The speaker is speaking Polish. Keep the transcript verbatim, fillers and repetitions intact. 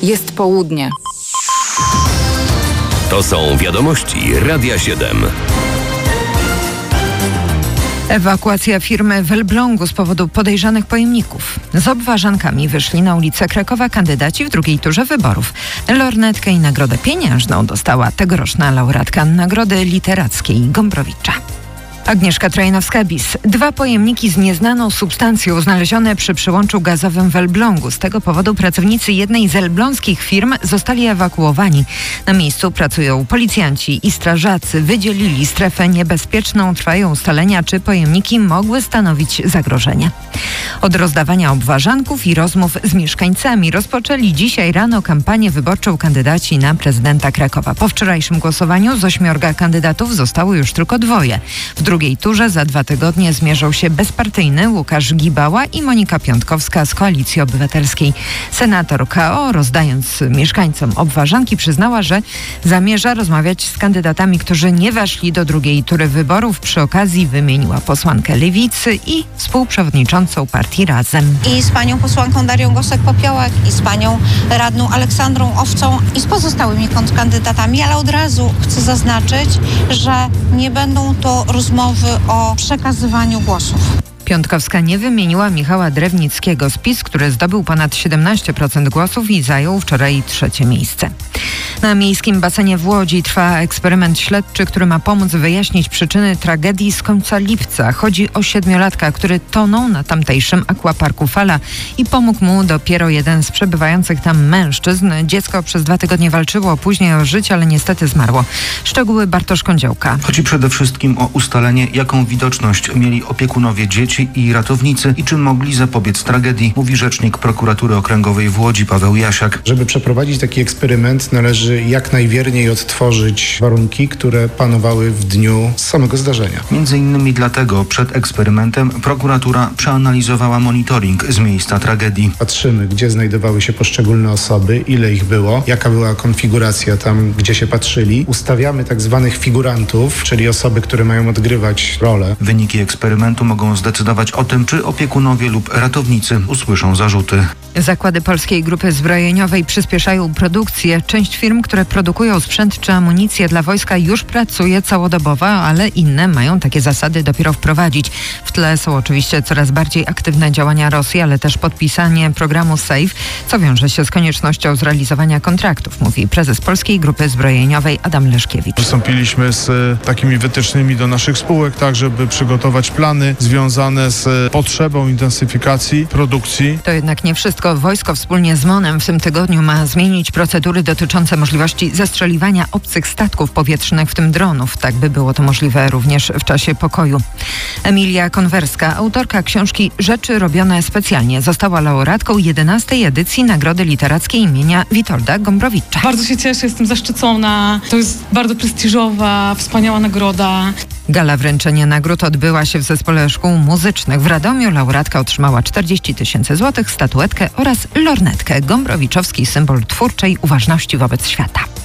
Jest południe. To są wiadomości Radia siedem. Ewakuacja firmy w Elblągu z powodu podejrzanych pojemników. Z obważankami wyszli na ulicę Krakowa kandydaci w drugiej turze wyborów. Lornetkę i nagrodę pieniężną dostała tegoroczna laureatka Nagrody Literackiej Gombrowicza. Agnieszka Trojanowska-Bis. Dwa pojemniki z nieznaną substancją znalezione przy przyłączu gazowym w Elblągu. Z tego powodu pracownicy jednej z elbląskich firm zostali ewakuowani. Na miejscu pracują policjanci i strażacy. Wydzielili strefę niebezpieczną. Trwają ustalenia, czy pojemniki mogły stanowić zagrożenie. Od rozdawania obważanków i rozmów z mieszkańcami rozpoczęli dzisiaj rano kampanię wyborczą kandydaci na prezydenta Krakowa. Po wczorajszym głosowaniu z ośmiorga kandydatów zostało już tylko dwoje. W drugiej turze za dwa tygodnie zmierzą się bezpartyjny Łukasz Gibała i Monika Piątkowska z Koalicji Obywatelskiej. Senator K O, rozdając mieszkańcom obważanki, przyznała, że zamierza rozmawiać z kandydatami, którzy nie weszli do drugiej tury wyborów. Przy okazji wymieniła posłankę Lewicy i współprzewodniczącą partii Razem. I z panią posłanką Darią Gosek-Popiołek, i z panią radną Aleksandrą Owcą, i z pozostałymi kandydatami, ale od razu chcę zaznaczyć, że nie będą to rozmowy o przekazywaniu głosów. Piątkowska nie wymieniła Michała Drewnickiego z PiS, który zdobył ponad siedemnaście procent głosów i zajął wczoraj trzecie miejsce. Na miejskim basenie w Łodzi trwa eksperyment śledczy, który ma pomóc wyjaśnić przyczyny tragedii z końca lipca. Chodzi o siedmiolatka, który tonął na tamtejszym akwaparku Fala i pomógł mu dopiero jeden z przebywających tam mężczyzn. Dziecko przez dwa tygodnie walczyło później o życie, ale niestety zmarło. Szczegóły Bartosz Kądziołka. Chodzi przede wszystkim o ustalenie, jaką widoczność mieli opiekunowie dzieci i ratownicy i czy mogli zapobiec tragedii, mówi rzecznik prokuratury okręgowej w Łodzi Paweł Jasiak. Żeby przeprowadzić taki eksperyment, należy jak najwierniej odtworzyć warunki, które panowały w dniu samego zdarzenia. Między innymi dlatego przed eksperymentem prokuratura przeanalizowała monitoring z miejsca tragedii. Patrzymy, gdzie znajdowały się poszczególne osoby, ile ich było, jaka była konfiguracja tam, gdzie się patrzyli. Ustawiamy tak zwanych figurantów, czyli osoby, które mają odgrywać rolę. Wyniki eksperymentu mogą zdecydować o tym, czy opiekunowie lub ratownicy usłyszą zarzuty. Zakłady Polskiej Grupy Zbrojeniowej przyspieszają produkcję. Część firm, które produkują sprzęt czy amunicję dla wojska, już pracuje całodobowo, ale inne mają takie zasady dopiero wprowadzić. W tle są oczywiście coraz bardziej aktywne działania Rosji, ale też podpisanie programu SAFE, co wiąże się z koniecznością zrealizowania kontraktów, mówi prezes Polskiej Grupy Zbrojeniowej Adam Leszkiewicz. Wystąpiliśmy z takimi wytycznymi do naszych spółek, tak żeby przygotować plany związane z potrzebą intensyfikacji produkcji. To jednak nie wszystko. Wojsko wspólnie z MON-em w tym tygodniu ma zmienić procedury dotyczące możliwości zestrzeliwania obcych statków powietrznych, w tym dronów. Tak by było to możliwe również w czasie pokoju. Emilia Konwerska, autorka książki Rzeczy robione specjalnie, została laureatką jedenastej edycji Nagrody Literackiej imienia Witolda Gombrowicza. Bardzo się cieszę, jestem zaszczycona. To jest bardzo prestiżowa, wspaniała nagroda. Gala wręczenia nagród odbyła się w Zespole Szkół Muzycznych w Radomiu. Laureatka otrzymała czterdzieści tysięcy złotych, statuetkę oraz lornetkę. Gombrowiczowski symbol twórczej uważności wobec świata.